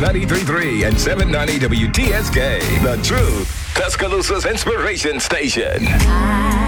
93.3 and 790 WTSK. The Truth, Tuscaloosa's inspiration station.